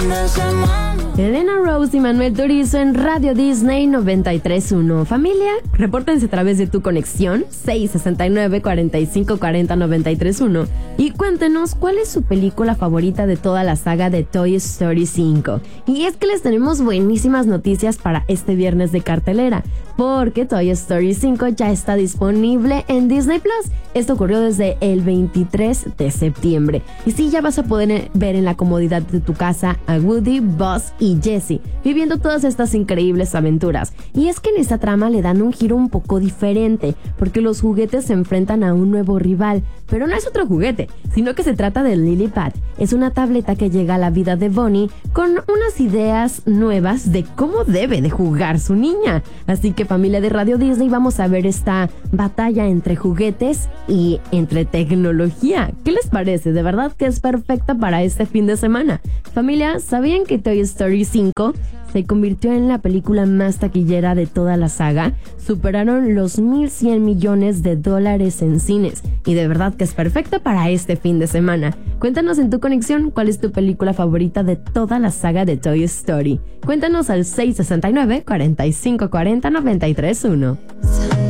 Elena Rose y Manuel Turizo en Radio Disney 93.1. Familia, repórtense a través de tu conexión 669-4540-931 y cuéntenos cuál es su película favorita de toda la saga de Toy Story 5. Y es que les tenemos buenísimas noticias para este viernes de cartelera, porque Toy Story 5 ya está disponible en Disney Plus. Esto ocurrió desde el 23 de septiembre. Y sí, ya vas a poder ver en la comodidad de tu casa a Woody, Buzz y Jessie viviendo todas estas increíbles aventuras. Y es que en esta trama le dan un giro un poco diferente, porque los juguetes se enfrentan a un nuevo rival. Pero no es otro juguete, sino que se trata de Lily-Pad. Es una tableta que llega a la vida de Bonnie con unas ideas nuevas de cómo debe de jugar su niña. Así que, familia de Radio Disney, vamos a ver esta batalla entre juguetes y entre tecnología. ¿Qué les parece? De verdad que es perfecta para este fin de semana. Familia, ¿sabían que Toy Story 5 se convirtió en la película más taquillera de toda la saga? Superaron los $1,100 millones en cines. Y de verdad que es perfecta para este fin de semana. Cuéntanos en tu conexión cuál es tu película favorita de toda la saga de Toy Story. Cuéntanos al 669-4540-931.